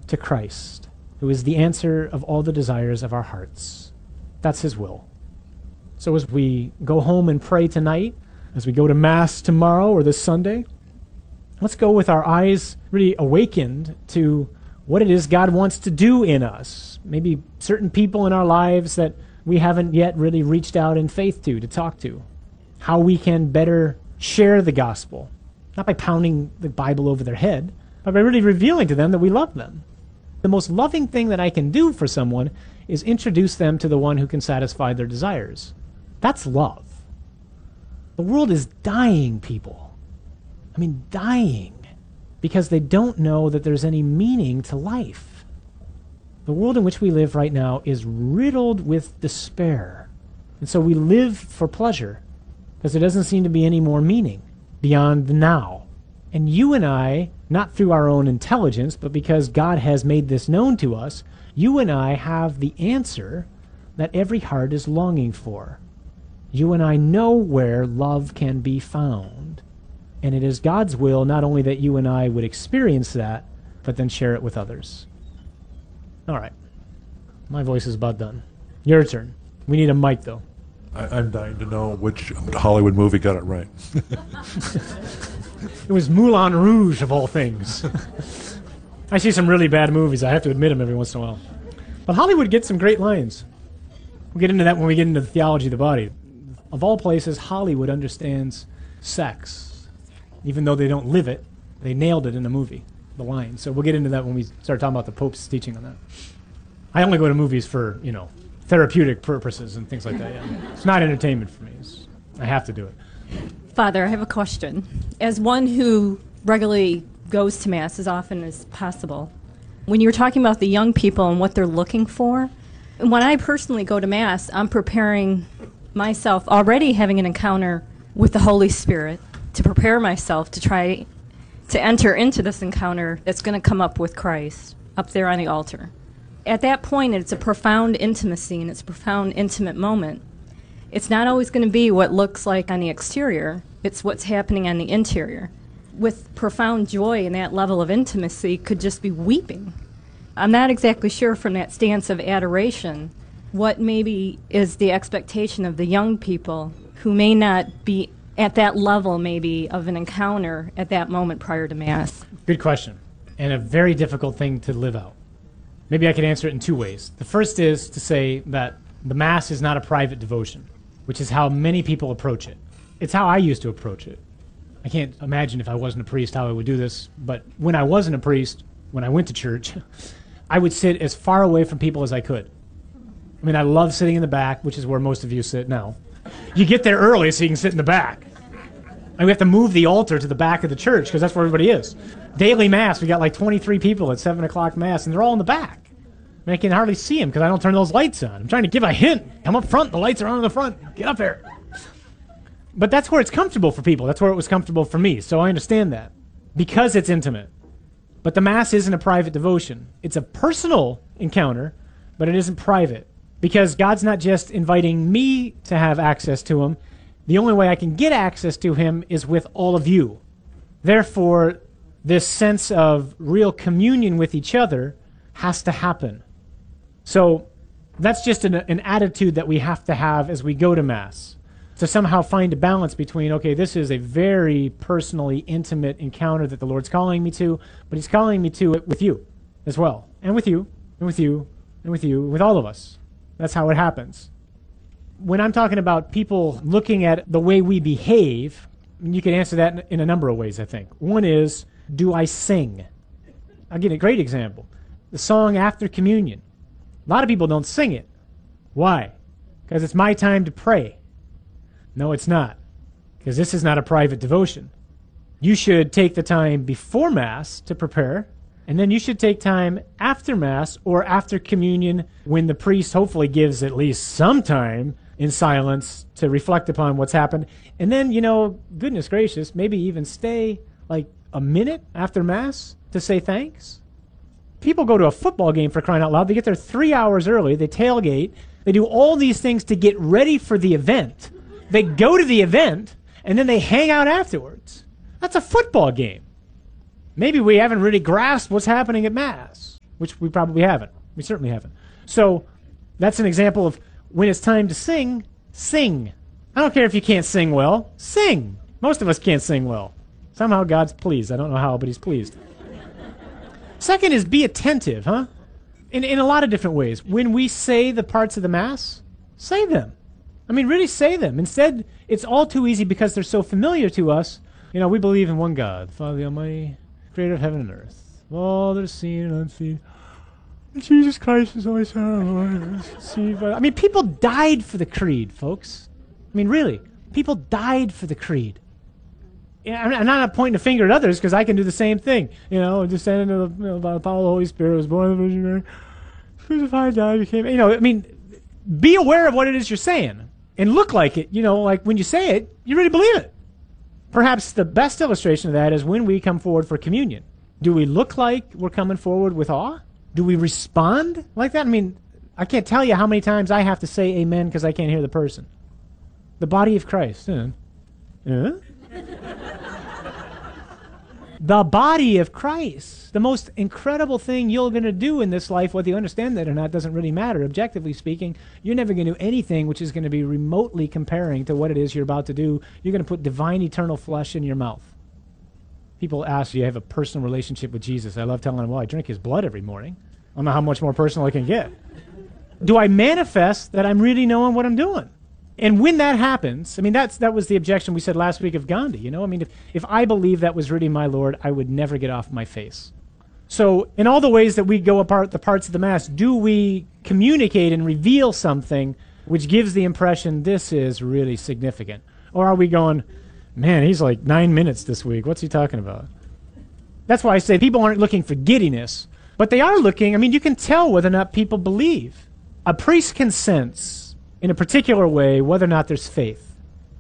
to Christ, who is the answer of all the desires of our hearts. That's his will. So as we go home and pray tonight, as we go to Mass tomorrow or this Sunday, let's go with our eyes really awakened to what it is God wants to do in us. Maybe certain people in our lives that we haven't yet really reached out in faith to talk to. How we can better share the gospel. Not by pounding the Bible over their head, but by really revealing to them that we love them. The most loving thing that I can do for someone is introduce them to the one who can satisfy their desires. That's love. The world is dying, people. I mean, dying. Because they don't know that there's any meaning to life. The world in which we live right now is riddled with despair. And so we live for pleasure, because there doesn't seem to be any more meaning beyond the now. And you and I, not through our own intelligence, but because God has made this known to us, you and I have the answer that every heart is longing for. You and I know where love can be found. And it is God's will not only that you and I would experience that, but then share it with others. All right. My voice is about done. Your turn. We need a mic, though. I'm dying to know which Hollywood movie got it right. It was Moulin Rouge, of all things. I see some really bad movies. I have to admit them every once in a while. But Hollywood gets some great lines. We'll get into that when we get into the theology of the body. Of all places, Hollywood understands sex. Even though they don't live it, they nailed it in the movie, the line. So we'll get into that when we start talking about the Pope's teaching on that. I only go to movies for, therapeutic purposes and things like that. Yeah. It's not entertainment for me. I have to do it. Father, I have a question. As one who regularly goes to Mass as often as possible, when you were talking about the young people and what they're looking for, when I personally go to Mass, I'm preparing myself, already having an encounter with the Holy Spirit, to prepare myself to try to enter into this encounter that's going to come up with Christ up there on the altar. At that point, it's a profound intimacy, and it's a profound intimate moment. It's not always going to be what looks like on the exterior. It's what's happening on the interior. With profound joy in that level of intimacy could just be weeping. I'm not exactly sure from that stance of adoration what maybe is the expectation of the young people who may not be at that level maybe of an encounter at that moment prior to Mass. Good question, and a very difficult thing to live out. Maybe I could answer it in two ways. The first is to say that the Mass is not a private devotion, which is how many people approach it. It's how I used to approach it. I can't imagine if I wasn't a priest how I would do this, but when I wasn't a priest, when I went to church, I would sit as far away from people as I could. I mean, I love sitting in the back, which is where most of you sit now. You get there early so you can sit in the back. And we have to move the altar to the back of the church because that's where everybody is. Daily Mass, we got like 23 people at 7 o'clock Mass, and they're all in the back. And I can hardly see them because I don't turn those lights on. I'm trying to give a hint. Come up front. The lights are on in the front. Get up there. But that's where it's comfortable for people. That's where it was comfortable for me. So I understand that because it's intimate. But the Mass isn't a private devotion. It's a personal encounter, but it isn't private because God's not just inviting me to have access to him. The only way I can get access to him is with all of you. Therefore, this sense of real communion with each other has to happen. So that's just an attitude that we have to have as we go to Mass, to somehow find a balance between, okay, this is a very personally intimate encounter that the Lord's calling me to, but he's calling me to it with you as well, and with you, and with you, and with you, with all of us. That's how it happens. When I'm talking about people looking at the way we behave, you can answer that in a number of ways, I think. One is, do I sing? I'll give you a great example. The song After Communion. A lot of people don't sing it. Why? Because it's my time to pray. No, it's not. Because this is not a private devotion. You should take the time before Mass to prepare, and then you should take time after Mass or after communion when the priest hopefully gives at least some time in silence to reflect upon what's happened. And then, goodness gracious, maybe even stay like a minute after Mass to say thanks. People go to a football game, for crying out loud. They get there 3 hours early. They tailgate. They do all these things to get ready for the event. They go to the event, and then they hang out afterwards. That's a football game. Maybe we haven't really grasped what's happening at Mass. which we probably haven't. We certainly haven't. So that's an example of when it's time to sing, sing. I don't care if you can't sing well, sing. Most of us can't sing well. Somehow God's pleased. I don't know how, but he's pleased. Second is be attentive, huh? In a lot of different ways. When we say the parts of the Mass, say them. I mean, really say them. Instead, it's all too easy because they're so familiar to us. You know, we believe in one God, Father the Almighty, creator of heaven and earth, all that is seen and unseen. Jesus Christ is always our Lord. I mean, people died for the creed, folks. I mean, really. People died for the creed. I'm not pointing a finger at others because I can do the same thing. You know, descended of the by the power of the Holy Spirit, was born of the Virgin Mary, crucified, died, became. You know, I mean, be aware of what it is you're saying and look like it. You know, like when you say it, you really believe it. Perhaps the best illustration of that is when we come forward for communion. Do we look like we're coming forward with awe? Do we respond like that? I mean, I can't tell you how many times I have to say amen because I can't hear the person. The body of Christ. The body of Christ. The most incredible thing you're going to do in this life, whether you understand that or not, doesn't really matter. Objectively speaking, you're never going to do anything which is going to be remotely comparing to what it is you're about to do. You're going to put divine eternal flesh in your mouth. People ask, do you have a personal relationship with Jesus? I love telling them, well, I drink his blood every morning. I don't know how much more personal I can get. Do I manifest that I'm really knowing what I'm doing? And when that happens, I mean, that was the objection we said last week of Gandhi. You know, I mean, if I believe that was really my Lord, I would never get off my face. So in all the ways that we go apart the parts of the Mass, do we communicate and reveal something which gives the impression this is really significant? Or are we going, man, he's like 9 minutes this week. What's he talking about? That's why I say people aren't looking for giddiness, but they are looking, I mean, you can tell whether or not people believe. A priest can sense in a particular way whether or not there's faith.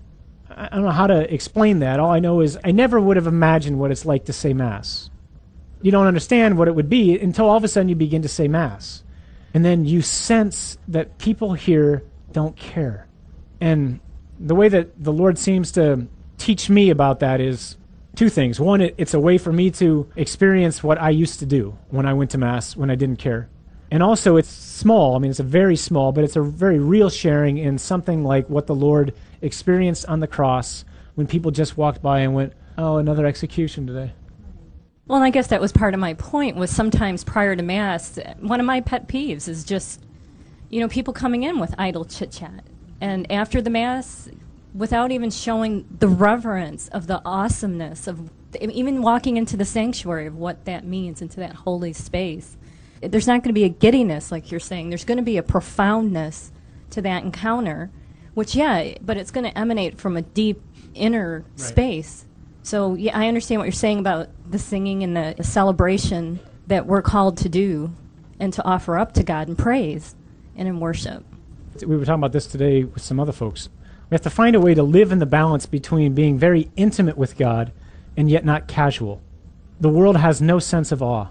I don't know how to explain that. All I know is I never would have imagined what it's like to say Mass. You don't understand what it would be until all of a sudden you begin to say Mass. And then you sense that people here don't care. And the way that the Lord seems to teach me about that is two things. One, it's a way for me to experience what I used to do when I went to Mass, when I didn't care. And also it's small. I mean, it's a very small, but it's a very real sharing in something like what the Lord experienced on the cross when people just walked by and went, oh, another execution today. Well, and I guess that was part of my point, was sometimes prior to Mass, one of my pet peeves is just, you know, people coming in with idle chit-chat. And after the Mass, without even showing the reverence of the awesomeness of even walking into the sanctuary of what that means, into that holy space. There's not going to be a giddiness, like you're saying. There's going to be a profoundness to that encounter, which, yeah, but it's going to emanate from a deep inner space. So, yeah, I understand what you're saying about the singing and the celebration that we're called to do and to offer up to God in praise and in worship. We were talking about this today with some other folks. We have to find a way to live in the balance between being very intimate with God and yet not casual. The world has no sense of awe.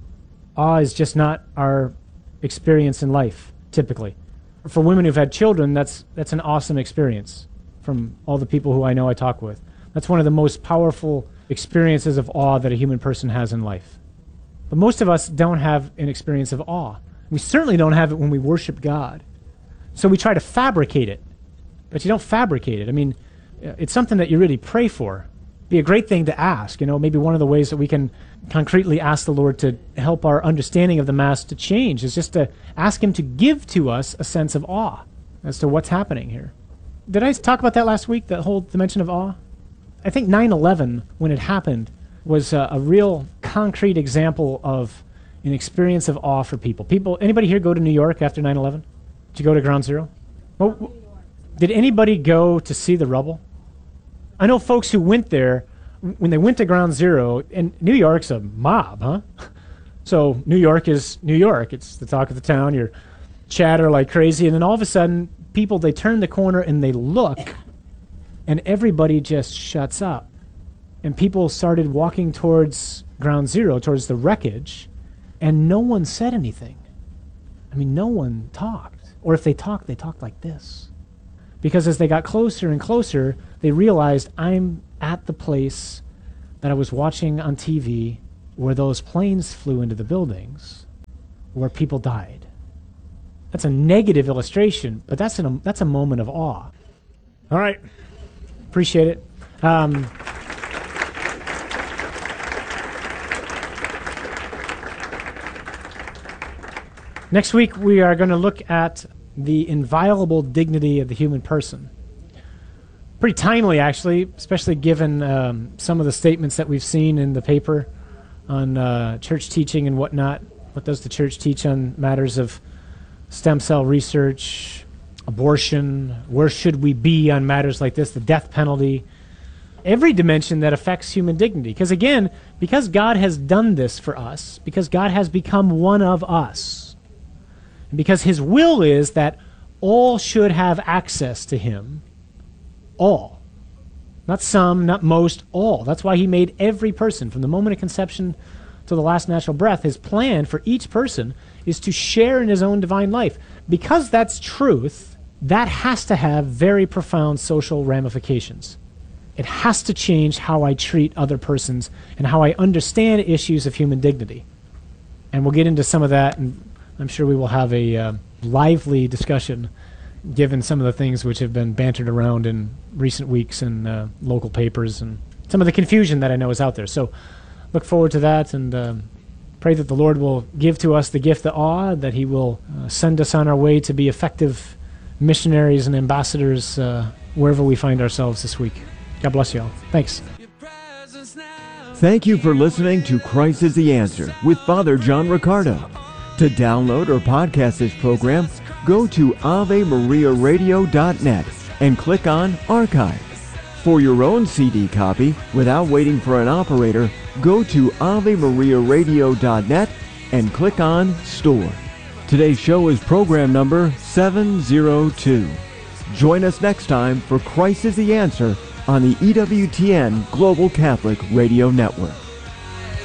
Awe is just not our experience in life, typically. For women who've had children, that's an awesome experience from all the people who I know I talk with. That's one of the most powerful experiences of awe that a human person has in life. But most of us don't have an experience of awe. We certainly don't have it when we worship God. So we try to fabricate it, but you don't fabricate it. I mean, it's something that you really pray for. Be a great thing to ask. You know, maybe one of the ways that we can concretely ask the Lord to help our understanding of the Mass to change is just to ask him to give to us a sense of awe as to what's happening here. Did I talk about that last week, that whole dimension of awe? I think 9/11, when it happened, was a real concrete example of an experience of awe for people. Anybody here go to New York after 9/11? Did you go to Ground Zero? Well, did anybody go to see the rubble? I know folks who went there, when they went to Ground Zero, and New York's a mob, huh? So New York is New York. It's the talk of the town. You chatter like crazy, and then all of a sudden, people, they turn the corner and they look, and everybody just shuts up. And people started walking towards Ground Zero, towards the wreckage, and no one said anything. I mean, no one talked. Or if they talked like this. Because as they got closer and closer, they realized I'm at the place that I was watching on TV where those planes flew into the buildings. where people died. That's a negative illustration, but that's a moment of awe. All right. Appreciate it. Next week, we are going to look at the inviolable dignity of the human person. Pretty timely, actually, especially given some of the statements that we've seen in the paper on church teaching and whatnot. What does the church teach on matters of stem cell research, abortion? Where should we be on matters like this, the death penalty? Every dimension that affects human dignity. Because again, because God has done this for us, because God has become one of us, and because his will is that all should have access to him, all. Not some, not most, all. That's why he made every person, from the moment of conception to the last natural breath, his plan for each person is to share in his own divine life. Because that's truth, that has to have very profound social ramifications. It has to change how I treat other persons and how I understand issues of human dignity. And we'll get into some of that, and I'm sure we will have a lively discussion given some of the things which have been bantered around in recent weeks in local papers and some of the confusion that I know is out there. So look forward to that, and pray that the Lord will give to us the gift of awe, that he will send us on our way to be effective missionaries and ambassadors wherever we find ourselves this week. God bless you all. Thanks. Thank you for listening to Christ is the Answer with Father John Riccardo. To download or podcast this program, go to AveMariaRadio.net and click on Archive. For your own CD copy, without waiting for an operator, go to AveMariaRadio.net and click on Store. Today's show is program number 702. Join us next time for Christ is the Answer on the EWTN Global Catholic Radio Network.